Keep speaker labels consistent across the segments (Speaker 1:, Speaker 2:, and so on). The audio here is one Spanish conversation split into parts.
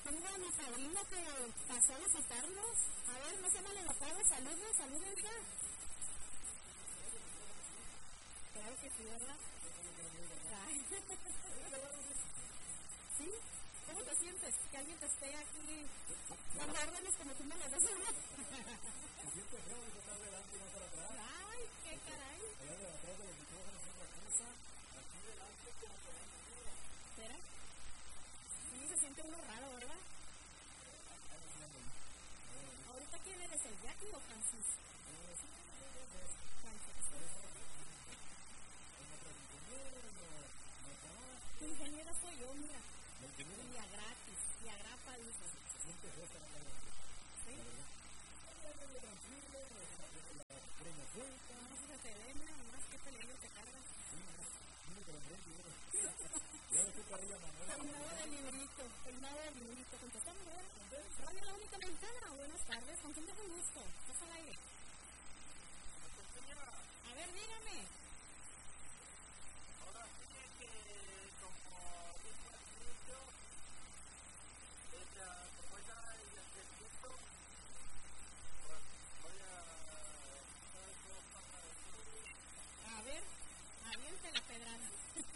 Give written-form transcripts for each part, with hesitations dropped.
Speaker 1: tengo a mi sobrino que pasó a visitarnos. A ver, no se me lo pago, saludos ya. Claro que sí, ¿verdad? ¿Sí? ¿Cómo te sientes? Que alguien te esté aquí dando órdenes como tú me las das, ¿verdad?
Speaker 2: ¿Te sientes feo de estar delante y no para atrás?
Speaker 1: ¡Ay, qué caray!
Speaker 2: Allá de atrás de los micrófonos otra cosa, aquí delante como que hay un...
Speaker 1: ¿Espera? Sí, se siente uno raro, ¿verdad? ¿Ahorita quién eres, el Jackie o Francis? Tu ingeniero soy yo, mira. Y a gratis, y a grapa, dice. ¿Sí? No se te ve, mira, más que peligro te cargas. Peinado de librito. Contestamos, ¿verdad? Radio La Única Mexicana, buenas tardes, ¿con quién te gusto? ¿Estás al aire? A ver, dígame.
Speaker 3: Ahora sí que como dijo el inicio, esa propuesta y el circuito, pues voy a hacer dos cosas de estudio.
Speaker 1: A ver, aviente la pedrada.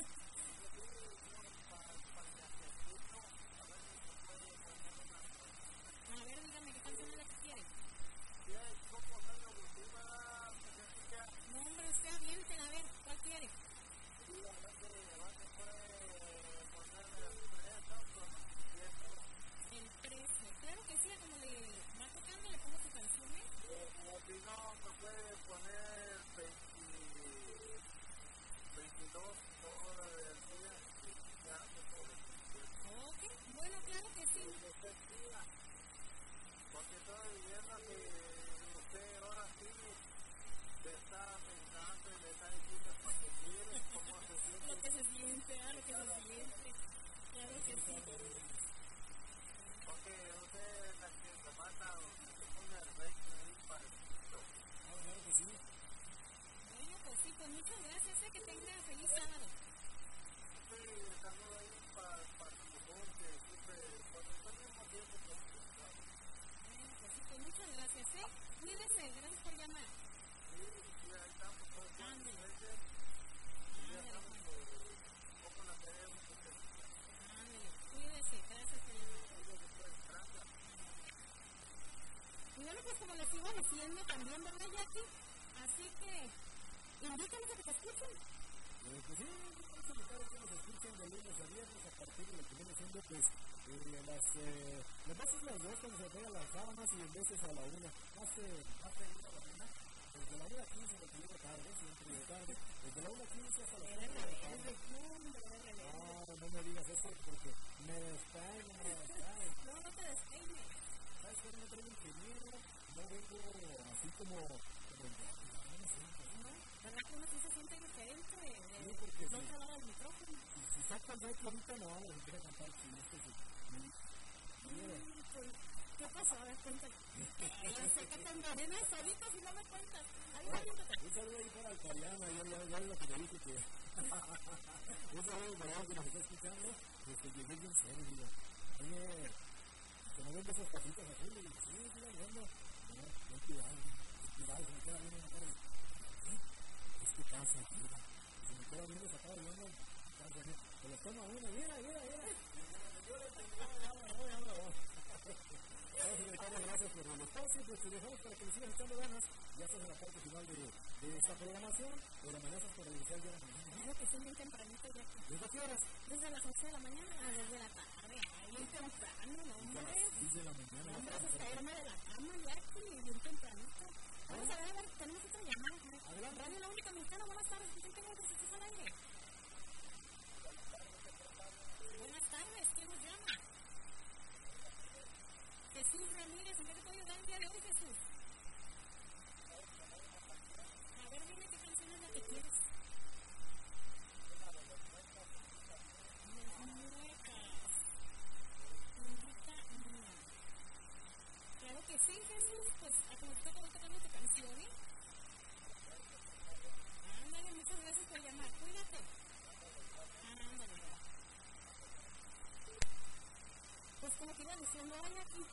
Speaker 1: A ver, dígame, ¿qué canción es la que quiere?
Speaker 3: Si hay como sangre evolutiva,
Speaker 1: no, hombre, usted aviéntela, a ver, ¿cuál quiere?
Speaker 3: Sí, a ver que van a ponerle el preso con
Speaker 1: el 13, claro que sí, como le va tocando, le pongo su canción, ¿eh?
Speaker 3: O si no, me puede poner 22 horas del día y ya me puedo decir.
Speaker 1: Ok, bueno, claro que sí.
Speaker 3: Porque estoy viendo que usted ahora sí le está pensando y le está diciendo para que mire cómo se siente.
Speaker 1: Lo que se siente, lo que se siente. Claro que sí.
Speaker 3: Porque usted es la que se mata o se pone el rey ahí para el sitio.
Speaker 2: Claro que sí.
Speaker 1: Bueno, pues sí, pues muchas gracias, que tenga feliz sábado.
Speaker 3: Sí, saludo ahí para su mujer que siempre, cuando está al mismo tiempo que
Speaker 1: muchas gracias, cuídese, gracias por llamar.
Speaker 3: Sí, ahí estamos todos.
Speaker 1: Ándale.
Speaker 3: Ya estamos un poco la creemos.
Speaker 1: Ándale, cuídese, gracias por llamar.
Speaker 3: Gracias.
Speaker 1: Y bueno, pues como les iba diciendo también, ¿verdad, Jackie? Así que, invítanos a que te escuchen.
Speaker 2: Pues sí, vamos a invitar a que nos escuchen de lunes a viernes a partir de lo que viene siendo, pues, las veces las dos cuando se pegan las sábanas y en veces a la una. Más seguido a la una. Desde la 1:15 de que tarde, siempre de tarde. Desde la 1:15 hasta las 4 de la tarde. No me digas eso porque me despeino.
Speaker 1: No te despeines.
Speaker 2: ¿Sabes qué? No traigo ingeniero, no vengo así como
Speaker 1: ¿verdad que uno sí se siente diferente?
Speaker 2: Sí, porque
Speaker 1: no se va al micrófono.
Speaker 2: Si sacas de aquí ahorita no vamos a empezar a cantar chistes.
Speaker 1: ¿Qué pasó? A ver, cuéntame. Sé que te envenenas solito si no me cuentas.
Speaker 2: Un saludo ahí para Alcariana, ya es lo que te dije que... Un saludo para alguien que nos está escuchando, llegué bien serio, digo, oye, que no ven esas casitas así, le digo, sí, viendo, no, ten cuidado, se me queda viendo una cara de, es que cansa, mira, se me queda viendo esa cara viendo, se lo toma uno, mira, gracias por el espacio, pues te dejamos para que le sigan echando ganas. Ya estás en la parte final de esta programación. Pero amenazas por regresar ya.
Speaker 1: Claro que son bien tempranitos ya.
Speaker 2: ¿Desde qué horas?
Speaker 1: Desde las 11 de la mañana a desde la tarde. Bien temprano, ¿no, hombre?
Speaker 2: 10 de la mañana.
Speaker 1: Hombre, hasta caerme de la cama ya aquí, bien tempranito. Vamos a ver, tenemos otra llamada.
Speaker 2: Adelante.
Speaker 1: Radio La Única Mexicana, buenas tardes. ¿Quién tengo que se al aire? Buenas tardes, ¿quién nos llama? Jesús Ramírez, ¿en qué te puedo ayudar el día de hoy, Jesús? A ver, dime qué canción es la que quieres. Las muecas. Mundita mía. Claro que sí, Jesús, pues a como te voy tocando tu canción, ¿eh? Ándale, muchas gracias por llamar, cuídate. Ándale. Pues como que siga diciendo, ay, aquí.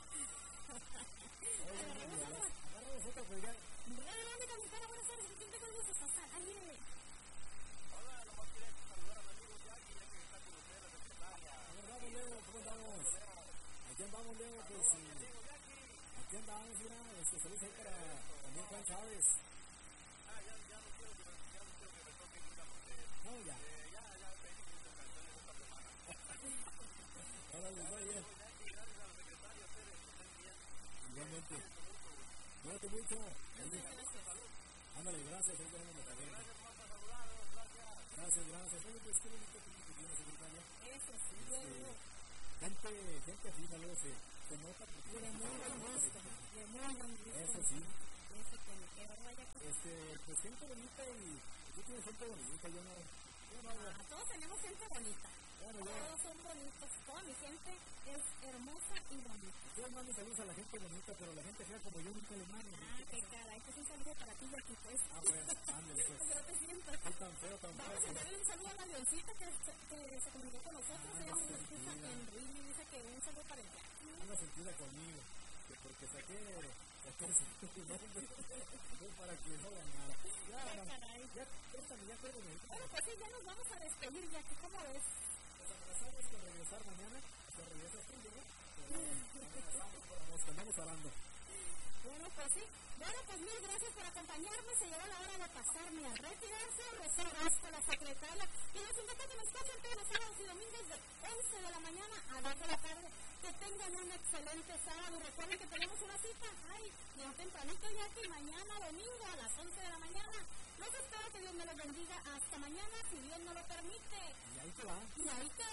Speaker 2: Agarra de foto, pues ya.
Speaker 1: Verónica Montana, buenas tardes, ¿con quién tengo el gusto de pasar? Ay, mire.
Speaker 3: Hola, nomás quería saludar a mi amigo Jackie, ya que está con ustedes, la secretaria.
Speaker 2: ¿Cómo andamos, Leo? ¿Cómo andamos? Aquí andamos, Leo, pues aquí andamos, mira, saludos ahí para también Juan Chávez.
Speaker 3: Ya no quiero que me toquen nunca porque
Speaker 2: No, ya.
Speaker 3: ya tengo muchas canciones esta semana.
Speaker 2: Órale, muy bien.
Speaker 3: Jackie, gracias a la secretaria, ustedes estén bien.
Speaker 2: Igualmente. Cuídate mucho. Ándale, gracias. Ahí tenemos la tarea. Gracias. Oye, pues qué bonito que tiene la secretaria.
Speaker 1: Eso sí, luego.
Speaker 2: Gente fina, luego se nota.
Speaker 1: De muy buen gusto.
Speaker 2: Eso sí.
Speaker 1: Eso que me queda, vaya.
Speaker 2: Pues gente bonita y tú tienes gente bonita, yo no.
Speaker 1: Todos tenemos gente bonita. Todos son bonitos. Toda mi gente es hermosa y bonita.
Speaker 2: Yo mando saludos a la gente bonita, pero la gente fea como yo nunca le mando.
Speaker 1: Qué caray, que es un saludo para ti y aquí, pues.
Speaker 2: Bueno, ándale, pues.
Speaker 1: Yo te siento.
Speaker 2: Qué tan feo.
Speaker 1: Vamos a enviarle un saludo a la Leoncita que se comunicó con nosotros. Ella nos escucha en Riley y dice que un saludo para ella.
Speaker 2: Una sentida conmigo, porque saqué su nombre para que no ganara. Ya, acuérdame.
Speaker 1: Bueno, pues sí, ya nos vamos a despedir, ya que, ¿cómo ves?
Speaker 2: Pues abrazamos que regresar mañana, se regresa tú, ¿no? Nos estamos hablando.
Speaker 1: Bueno, pues sí. Bueno, pues mil gracias por acompañarme. Se llegó la hora de pasarme a retirarse. Reservas con la secretaria. Y nos invitamos en espacio todos los sábados y domingos de 11 de la mañana a 2 de la tarde. Que tengan un excelente sábado. Recuerden que tenemos una cita. Ay, bien tempranito ya que mañana domingo a las 11 de la mañana. Los espero, que Dios me los bendiga. Hasta mañana, si Dios no lo permite.
Speaker 2: Y ahí te va.